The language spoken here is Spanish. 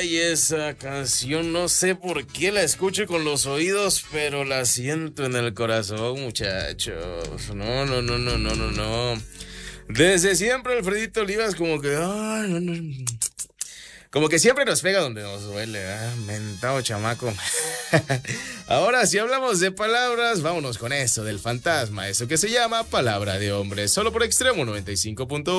Ay, esa canción no sé por qué la escucho con los oídos, pero la siento en el corazón, muchachos. No, no, no, no, no, no, no. Desde siempre Alfredito Olivas como que, ay, no, no. Como que siempre nos pega donde nos duele, mentado chamaco. Ahora, si hablamos de palabras, vámonos con eso del fantasma, eso que se llama palabra de hombre, solo por Extremo 95.1.